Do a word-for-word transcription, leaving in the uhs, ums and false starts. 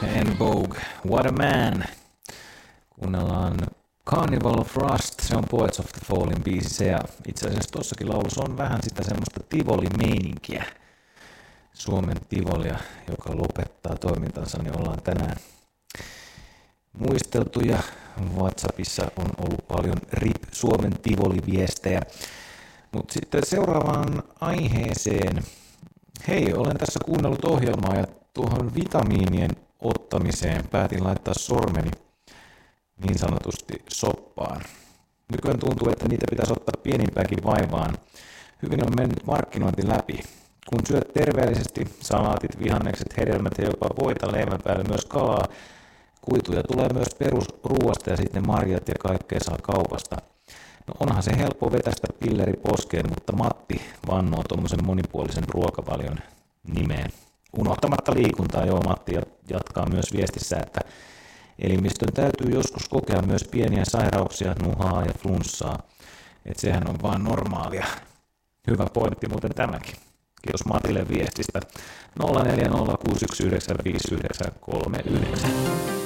En Vogue, What a Man. Kuunnellaan Carnival of Rust, se on Poets of the Fallin biisi, ja itse asiassa tossakin laulussa on vähän sitä semmoista Tivoli-meininkiä. Suomen Tivolia, joka lopettaa toimintansa, niin ollaan tänään muisteltu, ja WhatsAppissa on ollut paljon R I P Suomen Tivoli-viestejä. Mutta sitten seuraavaan aiheeseen. Hei, olen tässä kuunnellut ohjelmaa ja tuohon vitamiinien ottamiseen päätin laittaa sormeni niin sanotusti soppaan. Nykyään tuntuu, että niitä pitäisi ottaa pienimpääkin vaivaan. Hyvin on mennyt markkinointi läpi. Kun syöt terveellisesti, salaatit, vihannekset, hedelmät ja jopa voita leivän päälle myös kalaa, kuituja tulee myös perusruuasta ja sitten marjat ja kaikkea saa kaupasta. No onhan se helppo vetästä pilleri poskeen, mutta Matti vannoo tuommoisen monipuolisen ruokavalion nimeen. Unohtamatta liikuntaa, joo, Matti jatkaa myös viestissä, että elimistön täytyy joskus kokea myös pieniä sairauksia, nuhaa ja flunssaa. Että sehän on vaan normaalia. Hyvä pointti muuten tämäkin. Kiitos Matille viestistä. nolla neljä nolla kuusi yksi yhdeksän viisi yhdeksän kolme yhdeksän.